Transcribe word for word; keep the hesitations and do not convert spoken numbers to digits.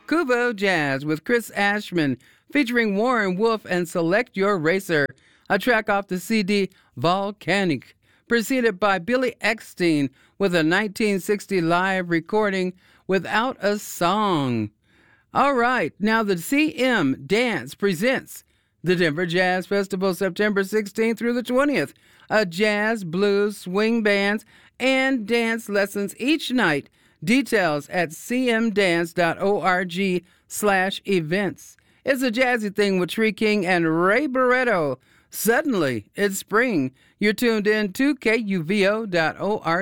Kuvo Jazz with Chris Ashman featuring Warren Wolf and Select Your Racer, a track off the C D Volcanic, preceded by Billy Eckstein with a nineteen sixty live recording Without a Song. All right, now the C M Dance presents the Denver Jazz Festival September sixteenth through the twentieth. A jazz, blues, swing bands, and dance lessons each night. Details at cmdance.org slash events. It's a jazzy thing with Tree King and Ray Barretto. Suddenly, it's spring. You're tuned in to K U V O dot org.